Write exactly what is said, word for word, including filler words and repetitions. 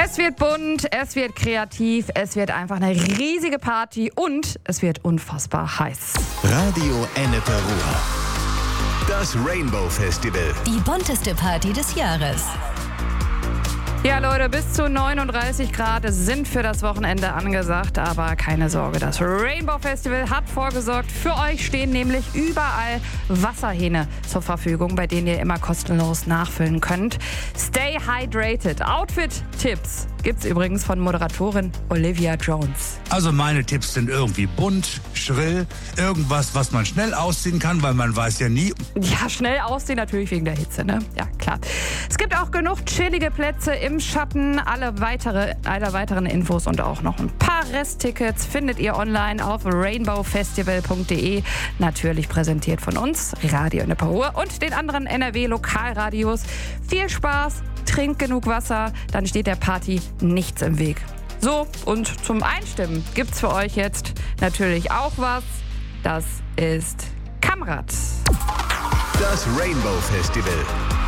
Es wird bunt, es wird kreativ, es wird einfach eine riesige Party und es wird unfassbar heiß. Radio Ennepe Ruhr. Das Rainbow Festival. Die bunteste Party des Jahres. Ja, Leute, bis zu neununddreißig Grad sind für das Wochenende angesagt. Aber keine Sorge, das Rainbow Festival hat vorgesorgt. Für euch stehen nämlich überall Wasserhähne zur Verfügung, bei denen ihr immer kostenlos nachfüllen könnt. Stay hydrated. Outfit-Tipps gibt's übrigens von Moderatorin Olivia Jones. Also meine Tipps sind irgendwie bunt, schrill, irgendwas, was man schnell ausziehen kann, weil man weiß ja nie. Ja, schnell ausziehen natürlich wegen der Hitze, ne? Ja, klar. Es gibt auch genug chillige Plätze im Schatten. Alle, weitere, alle weiteren Infos und auch noch ein paar Resttickets findet ihr online auf rainbow festival punkt de. Natürlich präsentiert von uns, Radio Ennepe Ruhr und den anderen N R W-Lokalradios. Viel Spaß, trinkt genug Wasser, dann steht der Party nichts im Weg. So, und zum Einstimmen gibt's für euch jetzt natürlich auch was. Das ist Kamrat. Das Rainbow Festival.